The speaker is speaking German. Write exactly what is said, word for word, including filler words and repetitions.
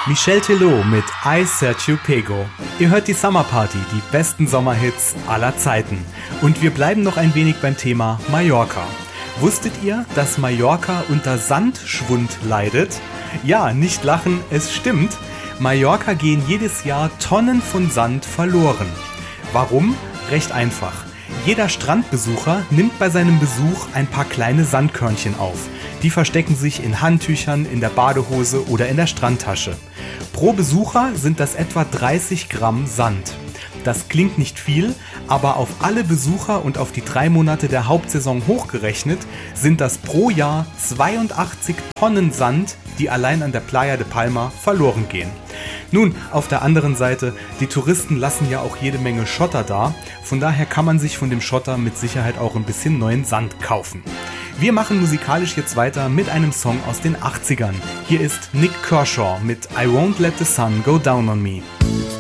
Michel Telot mit I Sergio Pego. Ihr hört die Summer Party, die besten Sommerhits aller Zeiten. Und wir bleiben noch ein wenig beim Thema Mallorca. Wusstet ihr, dass Mallorca unter Sandschwund leidet? Ja, nicht lachen, es stimmt. Mallorca gehen jedes Jahr Tonnen von Sand verloren. Warum? Recht einfach. Jeder Strandbesucher nimmt bei seinem Besuch ein paar kleine Sandkörnchen auf. Die verstecken sich in Handtüchern, in der Badehose oder in der Strandtasche. Pro Besucher sind das etwa dreißig Gramm Sand. Das klingt nicht viel, aber auf alle Besucher und auf die drei Monate der Hauptsaison hochgerechnet sind das pro Jahr zweiundachtzig Tonnen Sand, die allein an der Playa de Palma verloren gehen. Nun, auf der anderen Seite, die Touristen lassen ja auch jede Menge Schotter da, von daher kann man sich von dem Schotter mit Sicherheit auch ein bisschen neuen Sand kaufen. Wir machen musikalisch jetzt weiter mit einem Song aus den achtzigern. Hier ist Nik Kershaw mit I Won't Let the Sun Go Down on Me.